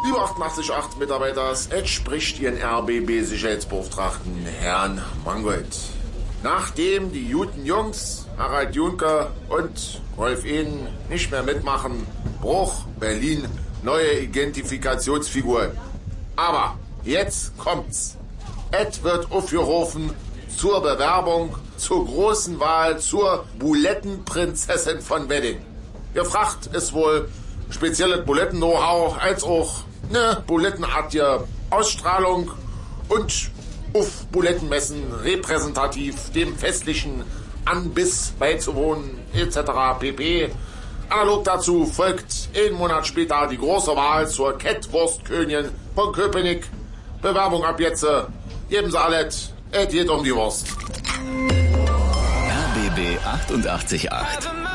Lieber 88.8 Mitarbeiters, es spricht Ihren RBB-Sicherheitsbeauftragten Herrn Mangold. Nachdem die guten Jungs, Harald Juncker und Rolf Ehn, nicht mehr mitmachen, Bruch, Berlin, neue Identifikationsfiguren. Aber jetzt kommt's. Es wird aufgerufen zur Bewerbung, zur großen Wahl, zur Bulettenprinzessin von Wedding. Gefragt ist wohl spezielles Buletten-Know-how, als auch eine bulettenartige Ausstrahlung und auf Bulettenmessen repräsentativ dem festlichen Anbiss beizuwohnen, etc. pp. Analog dazu folgt 1 Monat später die große Wahl zur Kettwurstkönigin von Köpenick. Bewerbung ab jetzt. Geben Sie alles. Es geht um die Wurst. RBB 88.8